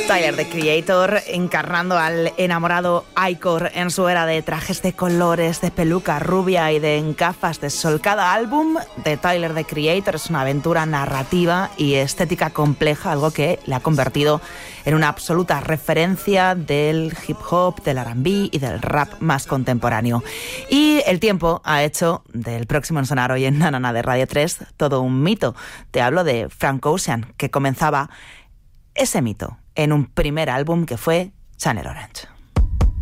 Tyler, the Creator, encarnando al enamorado Icor en su era de trajes de colores, de peluca rubia y de gafas de sol. Cada álbum de Tyler, the Creator es una aventura narrativa y estética compleja, algo que le ha convertido en una absoluta referencia del hip hop, del R&B y del rap más contemporáneo. Y el tiempo ha hecho del próximo en sonar hoy en Na Na Na de Radio 3 todo un mito. Te hablo de Frank Ocean, que comenzaba ese mito en un primer álbum que fue Channel Orange.